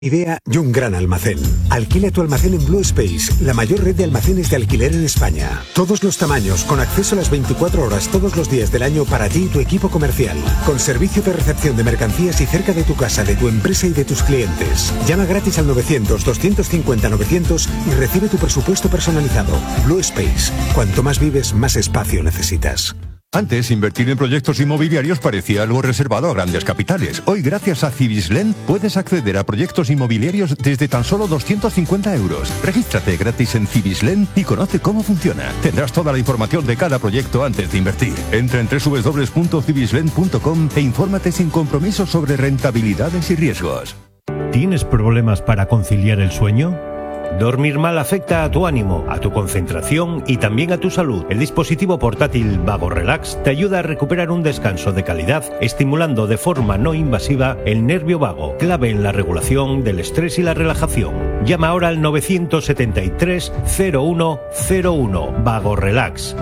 Idea y un gran almacén. Alquila tu almacén en Blue Space, la mayor red de almacenes de alquiler en España. Todos los tamaños, con acceso a las 24 horas todos los días del año para ti y tu equipo comercial. Con servicio de recepción de mercancías y cerca de tu casa, de tu empresa y de tus clientes. Llama gratis al 900-250-900 y recibe tu presupuesto personalizado. Blue Space. Cuanto más vives, más espacio necesitas. Antes, invertir en proyectos inmobiliarios parecía algo reservado a grandes capitales. Hoy, gracias a Cibislen, puedes acceder a proyectos inmobiliarios desde tan solo 250 euros. Regístrate gratis en Cibislen y conoce cómo funciona. Tendrás toda la información de cada proyecto antes de invertir. Entra en www.cibislen.com e infórmate sin compromiso sobre rentabilidades y riesgos. ¿Tienes problemas para conciliar el sueño? Dormir mal afecta a tu ánimo, a tu concentración y también a tu salud. El dispositivo portátil Vago Relax te ayuda a recuperar un descanso de calidad, estimulando de forma no invasiva el nervio vago, clave en la regulación del estrés y la relajación. Llama ahora al 973 0101. Vago Relax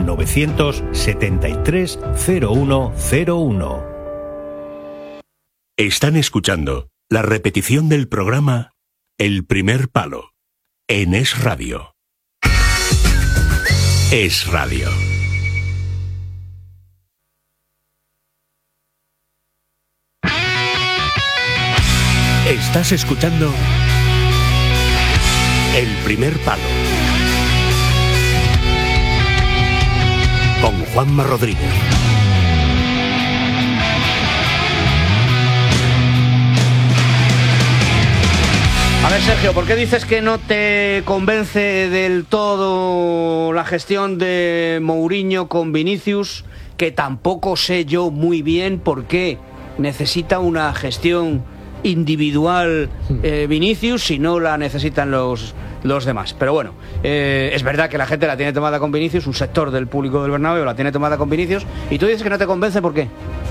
973 0101. Están escuchando la repetición del programa El Primer Palo en Es Radio. Es Radio. Estás escuchando El Primer Palo con Juanma Rodríguez. A ver, Sergio, ¿por qué dices que no te convence del todo la gestión de Mourinho con Vinicius? Que tampoco sé yo muy bien por qué necesita una gestión individual Vinicius si no la necesitan los demás. Pero bueno, es verdad que la gente la tiene tomada con Vinicius, un sector del público del Bernabéu la tiene tomada con Vinicius, y tú dices que no te convence, ¿por qué?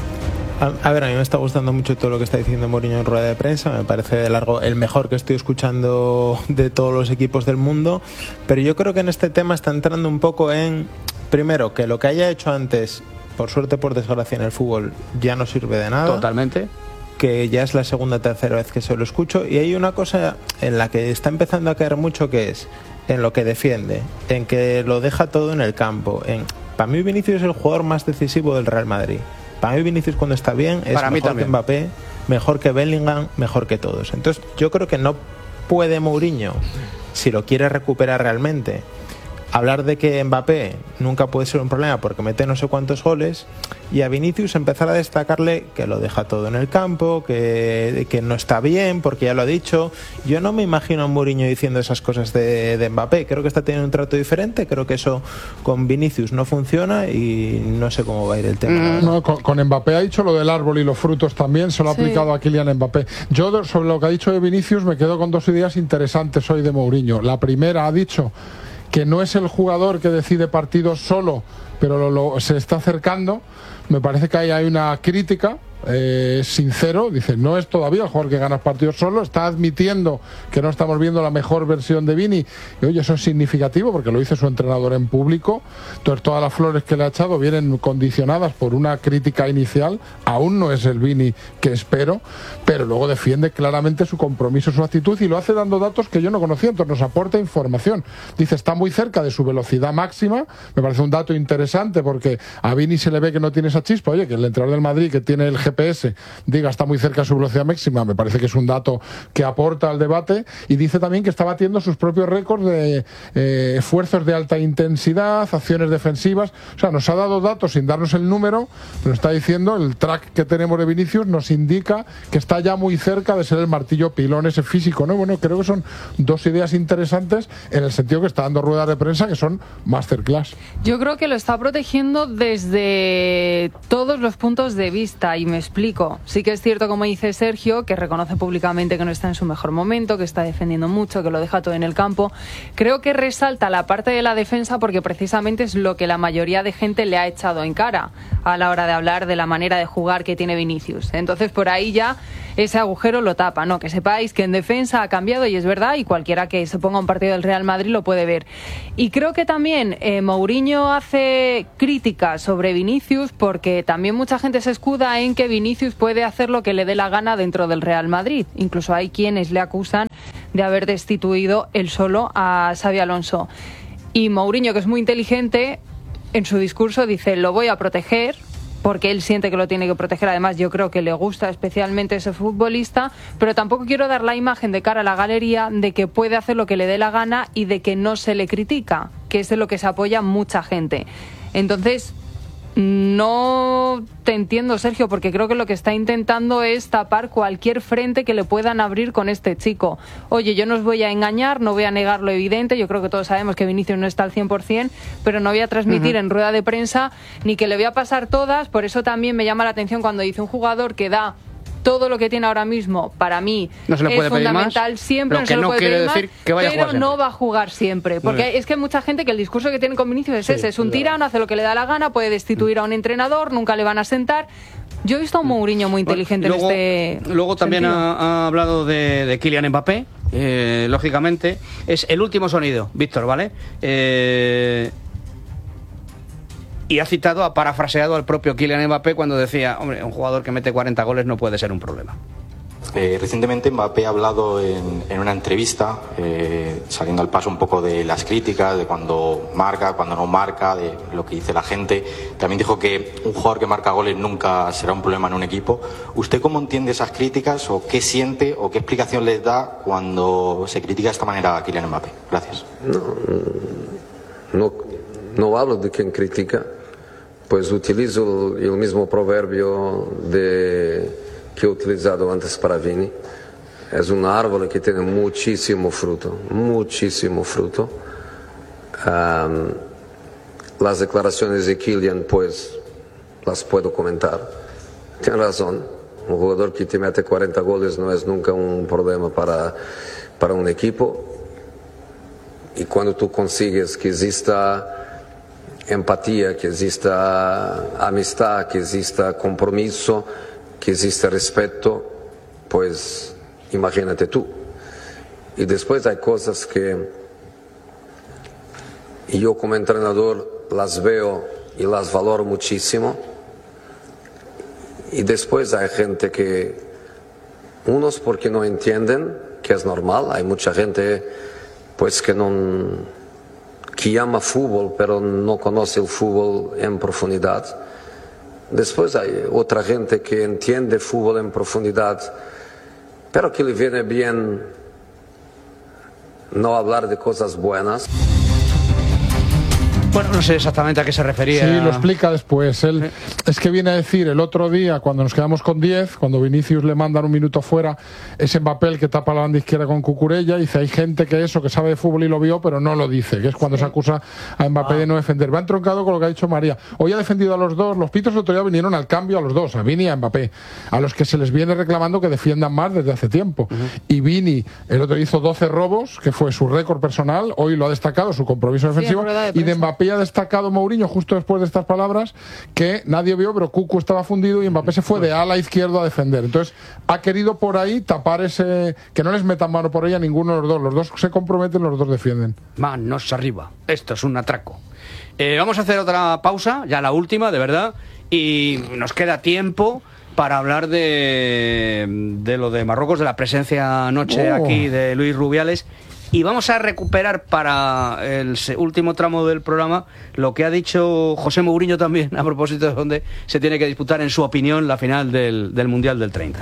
A ver, a mí me está gustando mucho todo lo que está diciendo Mourinho en rueda de prensa. Me parece de largo el mejor que estoy escuchando de todos los equipos del mundo. Pero yo creo que en este tema está entrando un poco en, primero, que lo que haya hecho antes, por suerte, por desgracia, en el fútbol, ya no sirve de nada. Totalmente. Que ya es la segunda o tercera vez que se lo escucho. Y hay una cosa en la que está empezando a caer mucho, que es en lo que defiende, en que lo deja todo en el campo. Para mí Vinicius es el jugador más decisivo del Real Madrid. Para mí Vinicius cuando está bien es mejor que Mbappé, mejor que Bellingham, mejor que todos. Entonces yo creo que no puede Mourinho, si lo quiere recuperar realmente, hablar de que Mbappé nunca puede ser un problema porque mete no sé cuántos goles, y a Vinicius empezar a destacarle que lo deja todo en el campo, que no está bien porque ya lo ha dicho. Yo no me imagino a Mourinho diciendo esas cosas de Mbappé. Creo que está teniendo un trato diferente. Creo que eso con Vinicius no funciona y no sé cómo va a ir el tema. No, con Mbappé ha dicho lo del árbol y los frutos también, se lo ha aplicado a Kylian Mbappé. Yo sobre lo que ha dicho de Vinicius me quedo con dos ideas interesantes hoy de Mourinho. La primera, ha dicho que no es el jugador que decide partidos solo, pero se está acercando. Me parece que ahí hay una crítica, sincero, dice, no es todavía el jugador que gana partidos solo, está admitiendo que no estamos viendo la mejor versión de Vini, y oye, eso es significativo porque lo dice su entrenador en público. Entonces todas las flores que le ha echado vienen condicionadas por una crítica inicial. Aún no es el Vini que espero, pero luego defiende claramente su compromiso, su actitud, y lo hace dando datos que yo no conocía. Entonces nos aporta información. Dice, está muy cerca de su velocidad máxima. Me parece un dato interesante porque a Vini se le ve que no tiene esa chispa. Oye, que el entrenador del Madrid, que tiene el GPS, diga está muy cerca de su velocidad máxima, me parece que es un dato que aporta al debate. Y dice también que está batiendo sus propios récords de esfuerzos de alta intensidad, acciones defensivas. O sea, nos ha dado datos sin darnos el número, pero está diciendo, el track que tenemos de Vinicius nos indica que está ya muy cerca de ser el martillo pilón ese físico, ¿no? Bueno, creo que son dos ideas interesantes en el sentido que está dando ruedas de prensa que son masterclass. Yo creo que lo está protegiendo desde todos los puntos de vista, y me explico. Sí que es cierto, como dice Sergio, que reconoce públicamente que no está en su mejor momento, que está defendiendo mucho, que lo deja todo en el campo. Creo que resalta la parte de la defensa porque precisamente es lo que la mayoría de gente le ha echado en cara a la hora de hablar de la manera de jugar que tiene Vinicius. Entonces por ahí ya ese agujero lo tapa, ¿no? Que sepáis que en defensa ha cambiado, y es verdad, y cualquiera que se ponga un partido del Real Madrid lo puede ver. Y creo que también Mourinho hace críticas sobre Vinicius porque también mucha gente se escuda en que que Vinicius puede hacer lo que le dé la gana dentro del Real Madrid. Incluso hay quienes le acusan de haber destituido él solo a Xabi Alonso. Y Mourinho, que es muy inteligente, en su discurso dice: lo voy a proteger, porque él siente que lo tiene que proteger. Además, yo creo que le gusta especialmente ese futbolista, pero tampoco quiero dar la imagen de cara a la galería de que puede hacer lo que le dé la gana y de que no se le critica, que es de lo que se apoya mucha gente. Entonces, no te entiendo, Sergio, porque creo que lo que está intentando es tapar cualquier frente que le puedan abrir con este chico. Oye, yo no os voy a engañar, no voy a negar lo evidente, yo creo que todos sabemos que Vinicius no está al 100%, pero no voy a transmitir en rueda de prensa ni que le voy a pasar todas. Por eso también me llama la atención cuando dice un jugador que da todo lo que tiene ahora mismo, para mí no se le puede es fundamental más, siempre, no se le puede pedir más, pero no va a jugar siempre, porque es que hay mucha gente que el discurso que tiene con Vinicius es ese, es un tirano, hace lo que le da la gana, puede destituir a un entrenador, nunca le van a sentar. Yo he visto a un Mourinho muy inteligente luego, en este luego también sentido. ha hablado de Kylian Mbappé, lógicamente es el último sonido, Víctor, ¿vale? Y ha parafraseado al propio Kylian Mbappé cuando decía: hombre, un jugador que mete 40 goles no puede ser un problema. Recientemente Mbappé ha hablado en una entrevista, saliendo al paso un poco de las críticas, de cuando marca, cuando no marca, de lo que dice la gente. También dijo que un jugador que marca goles nunca será un problema en un equipo. ¿Usted cómo entiende esas críticas, o qué siente, o qué explicación les da cuando se critica de esta manera a Kylian Mbappé? Gracias. No hablo de quien critica, pues utilizo el mismo proverbio que he utilizado antes para Vini. Es un árbol que tiene muchísimo fruto, muchísimo fruto. Las declaraciones de Kylian, pues, las puedo comentar. Tiene razón, un jugador que te mete 40 goles no es nunca un problema para un equipo. Y cuando tú consigues que exista empatía, que exista amistad, que exista compromiso, que exista respeto, pues imagínate tú. Y después hay cosas que yo como entrenador las veo y las valoro muchísimo, y después hay gente que, unos porque no entienden, que es normal, hay mucha gente pues que ama fútbol pero no conoce el fútbol en profundidad. Después hay otra gente que entiende fútbol en profundidad, pero que le viene bien no hablar de cosas buenas. Bueno, no sé exactamente a qué se refería. Sí, lo explica después. Él es que viene a decir el otro día, cuando nos quedamos con 10, cuando Vinicius le mandan un minuto fuera, es Mbappé el que tapa la banda izquierda con Cucurella, y dice: hay gente que sabe de fútbol y lo vio, pero no lo dice, que es cuando se acusa a Mbappé de no defender. Va entroncado con lo que ha dicho María. Hoy ha defendido a los dos. Los pitos el otro día vinieron al cambio a los dos, a Vini y a Mbappé, a los que se les viene reclamando que defiendan más desde hace tiempo. Y Vini el otro día hizo 12 robos, que fue su récord personal. Hoy lo ha destacado, su compromiso defensivo. Y de Mbappé ha destacado Mourinho, justo después de estas palabras, que nadie vio, pero Cucu estaba fundido y Mbappé se fue de ala izquierdo a defender. Entonces ha querido por ahí tapar ese, que no les metan mano por ella a ninguno de los dos. Los dos se comprometen, los dos defienden. Manos arriba, esto es un atraco. Vamos a hacer otra pausa, ya la última, de verdad, y nos queda tiempo para hablar de lo de Marruecos, de la presencia anoche aquí de Luis Rubiales. Y vamos a recuperar para el último tramo del programa lo que ha dicho José Mourinho también, a propósito de donde se tiene que disputar, en su opinión, la final del Mundial del 30.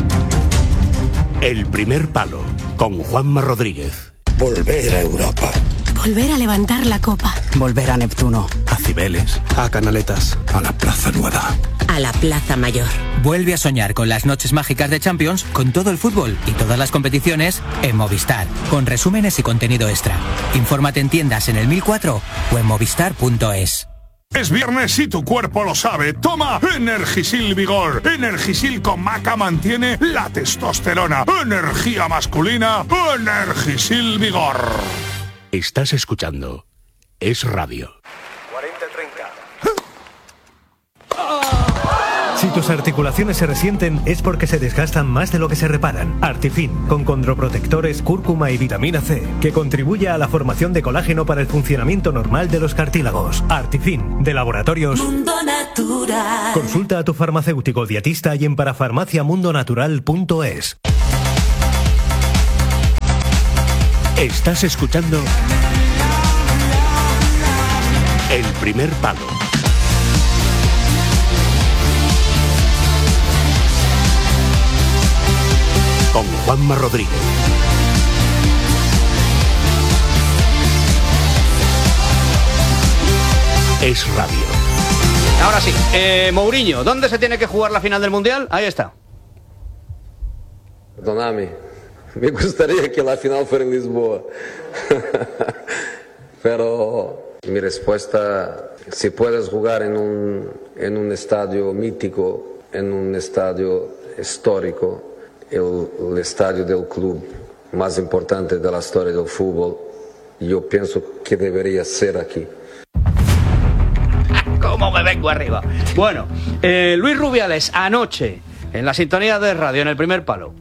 El primer palo, con Juanma Rodríguez. Volver a Europa. Volver a levantar la copa. Volver a Neptuno. A Cibeles. A Canaletas. A la Plaza Nueva. A la Plaza Mayor. Vuelve a soñar con las noches mágicas de Champions, con todo el fútbol y todas las competiciones en Movistar, con resúmenes y contenido extra. Infórmate en tiendas en el 1004 o en movistar.es. Es viernes y tu cuerpo lo sabe. Toma Energisil Vigor. Energisil con maca mantiene la testosterona. Energía masculina. Energisil Vigor. Estás escuchando Es Radio. Si tus articulaciones se resienten es porque se desgastan más de lo que se reparan. Artifin, con condroprotectores, cúrcuma y vitamina C, que contribuye a la formación de colágeno para el funcionamiento normal de los cartílagos. Artifin, de Laboratorios Mundo Natural. Consulta a tu farmacéutico dietista y en parafarmaciamundonatural.es. Estás escuchando El Primer Palo. Con Juanma Rodríguez. Es Radio. Ahora sí, Mourinho, ¿dónde se tiene que jugar la final del Mundial? Ahí está. Perdóname, me gustaría que la final fuera en Lisboa. Pero mi respuesta, si puedes jugar en un estadio mítico, en un estadio histórico, el estadio del club más importante de la historia del fútbol, yo pienso que debería ser aquí. ¿Cómo me vengo arriba? Bueno, Luis Rubiales, anoche, en la sintonía de radio, en El Primer Palo.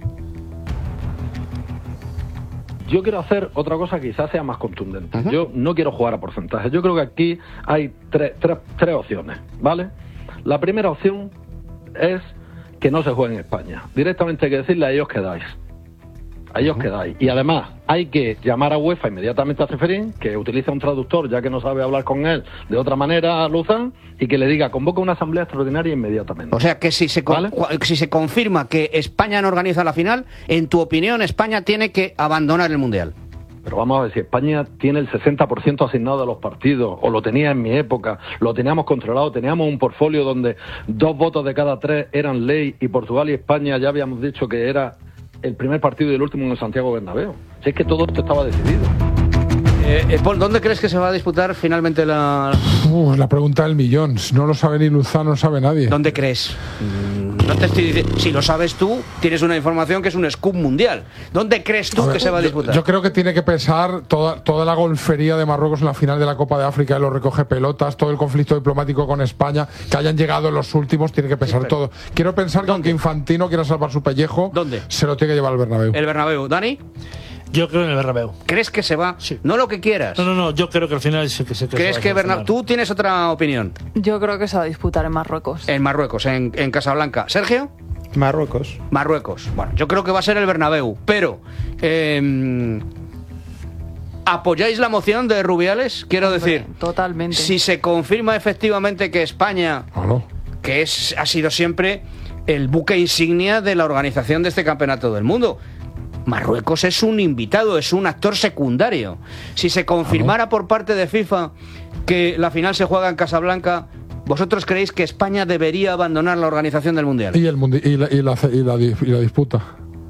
Yo quiero hacer otra cosa que quizás sea más contundente. Yo no quiero jugar a porcentajes. Yo creo que aquí hay tres opciones, ¿vale? La primera opción es que no se juegue en España. Directamente hay que decirle a ellos quedáis. A ellos quedáis. Y además hay que llamar a UEFA inmediatamente a Ceferín, que utiliza un traductor ya que no sabe hablar con él de otra manera a Luzán, y que le diga convoca una asamblea extraordinaria inmediatamente. O sea que si se confirma que España no organiza la final, en tu opinión España tiene que abandonar el Mundial. Pero vamos a ver, si España tiene el 60% asignado de los partidos, o lo tenía en mi época, lo teníamos controlado, teníamos un portfolio donde 2 votos de cada 3 eran ley, y Portugal y España ya habíamos dicho que era el primer partido y el último en el Santiago Bernabéu. Si es que todo esto estaba decidido. Paul, ¿dónde crees que se va a disputar finalmente la...? La pregunta del millón. No lo sabe ni Luzán, no lo sabe nadie. ¿Dónde crees? No te estoy diciendo. Si lo sabes tú, tienes una información que es un scoop mundial. ¿Dónde crees tú que se va a disputar? Yo creo que tiene que pesar toda la golfería de Marruecos en la final de la Copa de África de los recoge pelotas, todo el conflicto diplomático con España, que hayan llegado los últimos, tiene que pesar todo. Quiero pensar que aunque Infantino quiera salvar su pellejo, se lo tiene que llevar al Bernabéu. ¿El Bernabéu? ¿Dani? Yo creo en el Bernabéu. ¿Crees que se va? Sí. No lo que quieras. No, yo creo que al final sí que se ¿Crees que Bernabéu? ¿Tú tienes otra opinión? Yo creo que se va a disputar en Marruecos. En Marruecos, en Casablanca. ¿Sergio? Marruecos. Bueno, yo creo que va a ser el Bernabéu, pero ¿apoyáis la moción de Rubiales? Quiero decir, totalmente. Si se confirma efectivamente que España, que ha sido siempre el buque insignia de la organización de este campeonato del mundo, Marruecos es un invitado, es un actor secundario. Si se confirmara por parte de FIFA que la final se juega en Casablanca, ¿vosotros creéis que España debería abandonar la organización del Mundial? Y la disputa.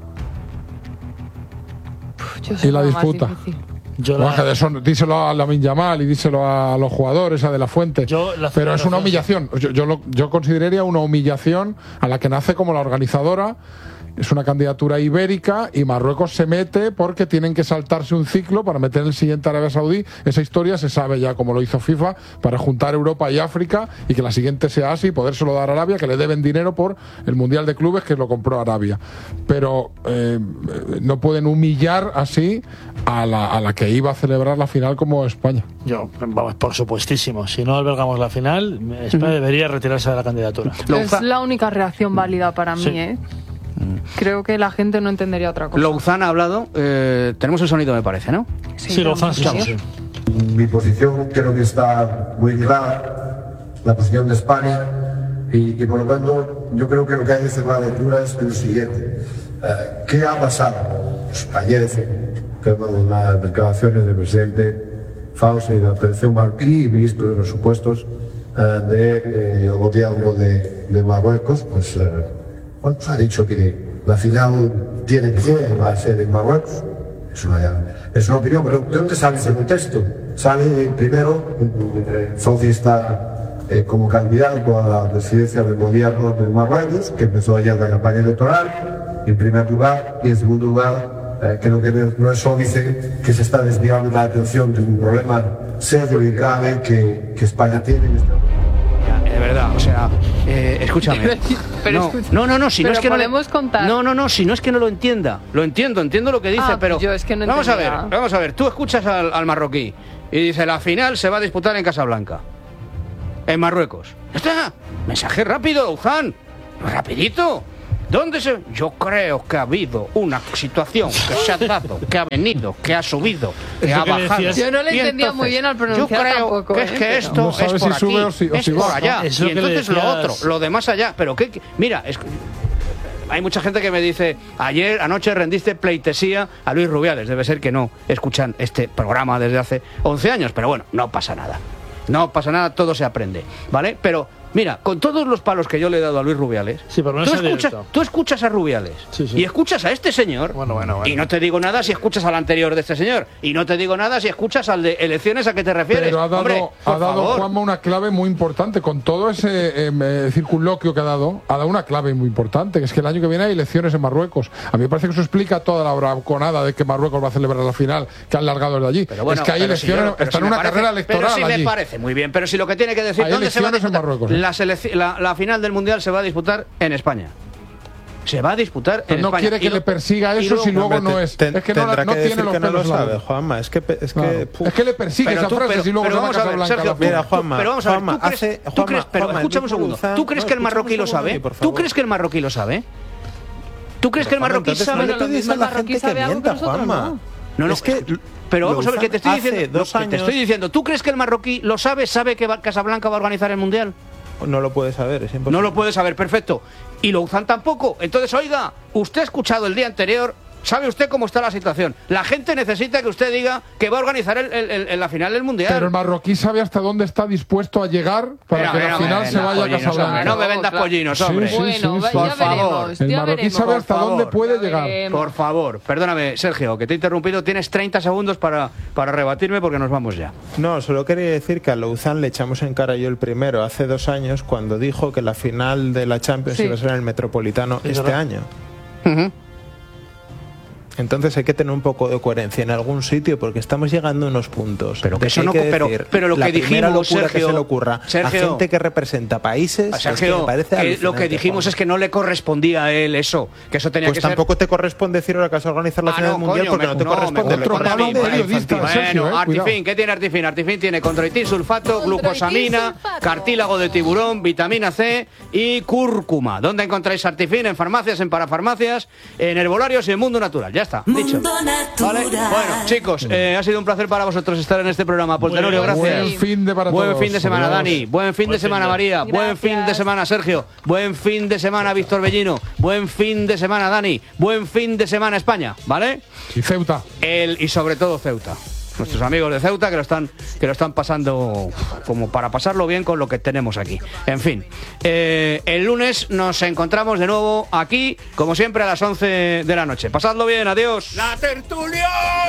Y la disputa. Díselo a Lamine Yamal y díselo a los jugadores, a De La Fuente. Pero es una humillación. Yo consideraría una humillación a la que nace como la organizadora. Es una candidatura ibérica y Marruecos se mete porque tienen que saltarse un ciclo para meter el siguiente Arabia Saudí. Esa historia se sabe ya, como lo hizo FIFA, para juntar Europa y África y que la siguiente sea Asia y podérselo dar a Arabia, que le deben dinero por el Mundial de Clubes que lo compró Arabia. Pero no pueden humillar así a la que iba a celebrar la final como España. Vamos, por supuestísimo. Si no albergamos la final, España debería retirarse de la candidatura. Es la única reacción válida para mí, Sí. Creo que la gente no entendería otra cosa. Louzán ha hablado. Tenemos el sonido, me parece, ¿no? Sí, Louzán, sí. Mi posición creo que está muy clara, la posición de España, y por lo tanto yo creo que lo que hay que hacer la lectura es lo siguiente. ¿Qué ha pasado? Pues ayer, con las declaraciones del presidente Fauci y la Federación Martí, ministro de los supuestos del gobierno de Marruecos, pues ha dicho que la final tiene que va a ser en Marruecos. Es una opinión, pero ¿de dónde sale ese contexto? Sale primero, Fauci está como candidato a la presidencia del gobierno de Marruecos, que empezó ayer la campaña electoral, en primer lugar, y en segundo lugar, creo que no es solo dice que se está desviando la atención de un problema serio y grave que España tiene en este momento. De verdad, o sea, escúchame. Pero no, si no es que podemos contar. No, si no es que no lo entienda. Lo entiendo lo que dice, pero yo es que no vamos entendía. a ver, tú escuchas al marroquí y dice, la final se va a disputar en Casablanca, en Marruecos. Ya está, mensaje rápido, Louzán, rapidito. Yo creo que ha habido una situación que se ha dado, que ha venido, que ha subido, que ha bajado. Yo no le entendía muy bien al pronunciar. Yo creo tampoco, que es que esto no es sabes por si sube aquí, o si es baja. por allá. Eso Y que le entonces lo decías- otro, lo de más allá. Pero mira, hay mucha gente que me dice, anoche rendiste pleitesía a Luis Rubiales. Debe ser que no escuchan este programa desde hace 11 años, pero bueno, no pasa nada. No pasa nada, todo se aprende, ¿vale? Pero mira, con todos los palos que yo le he dado a Luis Rubiales, Sí, pero no es directo. tú escuchas a Rubiales y escuchas a este señor, Bueno. y no te digo nada si escuchas al anterior de este señor, y no te digo nada si escuchas al de elecciones a que te refieres. Pero ha Hombre, por dado favor. Juanma una clave muy importante. Con todo ese circunloquio que ha dado una clave muy importante, que es que el año que viene hay elecciones en Marruecos. A mí me parece que eso explica toda la braconada de que Marruecos va a celebrar la final, que han largado desde allí. Pero bueno, es que hay pero si elecciones, pero está si en me una parece- carrera electoral Pero sí allí. me parece muy bien, pero si lo que tiene que decir, Hay ¿dónde se va a elecciones en disputar? Marruecos, La final del Mundial se va a disputar en España. Se va a disputar Pero en no España. quiere que Y le persiga y eso si luego no es. Es que no Tendrá que tiene decir los que no lo pelos sabe, largos. Juanma. Es que Claro. Es que le persigue Pero esa tú- frase pero- si luego pero se va a vamos a ver, Casablanca. Sergio, la final. Mira, Juanma, pero vamos a ver, Juanma, ¿tú crees, pero Juanma, escúchame un segundo, Louzán, ¿tú crees que el marroquí lo sabe? ¿Tú crees que el marroquí lo sabe? ¿Tú crees que el marroquí entonces sabe? no le pides a la gente que mienta, Juanma. No, Es que pero vamos a ver, que te estoy Louzán diciendo, hace 2 te estoy años- diciendo, ¿tú crees que el marroquí lo sabe que Casablanca va a organizar el Mundial? No lo puede saber, es imposible. No lo puede saber, perfecto. Y Louzán tampoco. Entonces, oiga, usted ha escuchado el día anterior, ¿sabe usted cómo está la situación? La gente necesita que usted diga que va a organizar la final del Mundial. Pero el marroquí sabe hasta dónde está dispuesto a llegar para que la final se vaya a Casablanca. No me vendas pollinos, hombre. Sí, sí, sí, Bueno, sí. Por favor. El marroquí sabe hasta dónde puede llegar. Por favor, perdóname, Sergio, que te he interrumpido. Tienes 30 segundos para rebatirme porque nos vamos ya. No, solo quería decir que a Louzán le echamos en cara yo el primero hace 2 años cuando dijo que la final de la Champions Sí. iba a ser en el Metropolitano Es este verdad. año. Entonces hay que tener un poco de coherencia en algún sitio porque estamos llegando a unos puntos. Pero que de eso hay no- que pero- decir pero lo la que primera dijimos, locura Sergio, que se le ocurra a Sergio, gente que representa países. es que Sergio, me parece que lo que alucinante, dijimos Juanma. es que no le correspondía a él eso, que eso tenía Pues que ser. tampoco te corresponde decir ahora que vas a organizar la final del Mundial porque no te corresponde. le Otro corresponde palo a periodista, Infantino. Sergio, Bueno, cuidado. Artifin, ¿qué tiene Artifin? Artifin tiene controitin, sulfato, glucosamina, cartílago de tiburón, vitamina C y cúrcuma. ¿Dónde encontráis Artifin? En farmacias, en parafarmacias, en herbolarios y en Mundo Natural. Ya está, dicho. Mundo ¿Vale? Natural. Bueno, chicos, ha sido un placer para vosotros estar en este programa. Polterorio, gracias. Buen fin de para Buen todos. fin de semana, Adiós. Dani. Buen fin de semana, María. Buen fin de semana, Sergio. Buen fin de semana, Víctor Bellino. Buen fin de semana, Dani. Buen fin de semana, España. ¿Vale? Y Ceuta. Y sobre todo Ceuta. Nuestros amigos de Ceuta que lo están pasando como para pasarlo bien con lo que tenemos aquí. En fin, el lunes nos encontramos de nuevo aquí, como siempre, a las 11 de la noche. Pasadlo bien, adiós. ¡La tertulia!